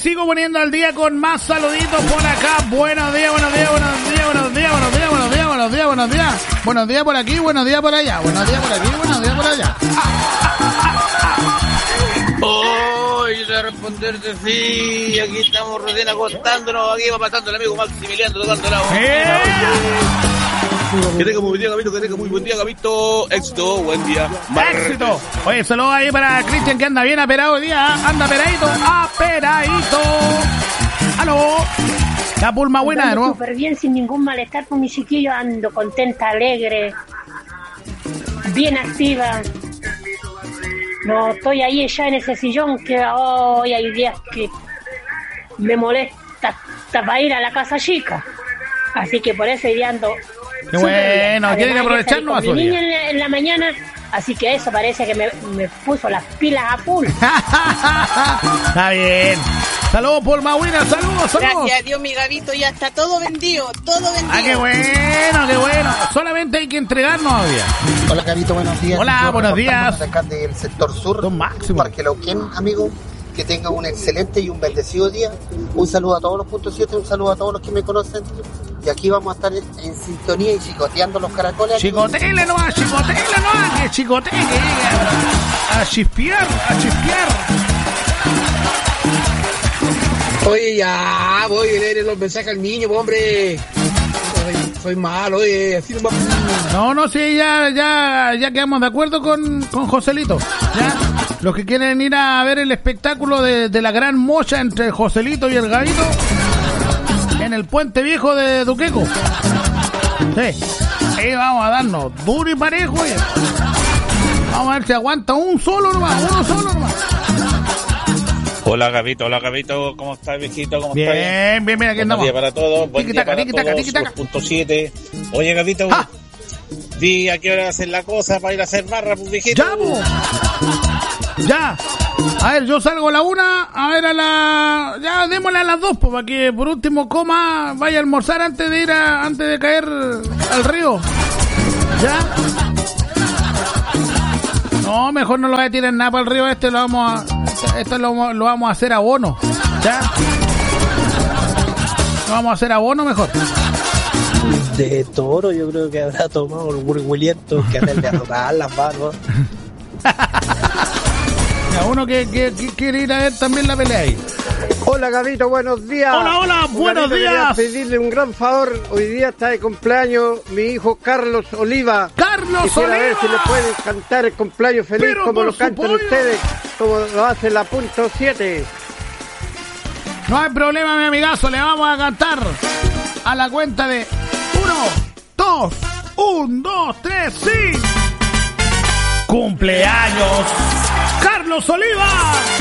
sigo poniendo al día con más saluditos por acá. Buenos días, buenos días, buenos días, buenos días, buenos días, buenos días, buenos días, buenos días. Buenos días por aquí, buenos días por allá. Buenos días por aquí, buenos días por allá. Yo te voy a responderte, sí, aquí estamos recién acostándonos, aquí va pasando el amigo Maximiliano tocando la voz. Que tenga muy buen día, Gabito, que tenga muy buen día, Gabito. Éxito, buen día. Éxito. Oye, saludos ahí para Cristian, que anda bien aperado hoy día. Anda aperadito, aperadito. Aló. La pulma buena de nuevo. Súper bien, sin ningún malestar con mi chiquillo. Ando contenta, alegre, bien activa. No estoy ahí ella en ese sillón que hoy hay días que me molesta para ir a la casa chica. Así que por eso hoy día ando. Qué bueno, tienen que aprovecharnos a su día. En la mañana, así que eso parece que me puso las pilas a full. Está bien. Saludos por Mahuina, saludos. Gracias a Dios, mi Gabito, ya está todo vendido, todo vendido. Ah, qué bueno, qué bueno. Solamente hay que entregarnos hoy día. Hola, Gabito, buenos días. Hola, buenos días. Acá del sector sur, Don Máximo. Parque Lauquén, amigo. Que tenga un excelente y un bendecido día. Un saludo a todos los puntos 7, un saludo a todos los que me conocen. Y aquí vamos a estar en sintonía y chicoteando los caracoles. Chicotele nomás, que chicotele, que llegue a chispear, Oye, ya, voy a leer los mensajes al niño, hombre. Soy malo, oye, así no. No, sí, ya quedamos de acuerdo con Joselito. Ya, los que quieren ir a ver el espectáculo de la gran mocha entre Joselito y el Gabito en el Puente Viejo de Duqueco. Sí, ahí vamos a darnos duro y parejo. Oye. Vamos a ver si aguanta uno solo nomás. Hola Gabito, ¿cómo estás, viejito? ¿Cómo estás? Bien, aquí andamos. Buen día para todos, buen día para todos, punto 7. Oye, Gabito, di a qué hora hacer la cosa para ir a hacer barra, pues, viejito. ¡Ya, po! ¡Ya! A ver, yo salgo a la 1, a ver ya, démosle a las 2, pues, para que por último coma, vaya a almorzar antes de caer al río. ¿Ya? No, mejor no lo voy a tirar nada para el río esto lo vamos a hacer abono. ¿Ya? Lo vamos a hacer abono mejor. De Toro, yo creo que habrá tomado el Williento que hace de arrojar las barbas. A uno que quiere ir a ver también la pelea ahí. Hola Gabito, buenos días. Hola, buenos días. Quería pedirle un gran favor. Hoy día está de cumpleaños mi hijo Carlos Oliva. Quisiera ver si le pueden cantar el cumpleaños feliz. Pero como lo cantan ustedes, como lo hace la punto 7. No hay problema, mi amigazo, le vamos a cantar a la cuenta de 1, 2, 3, sí. ¡Cumpleaños, Carlos Oliva!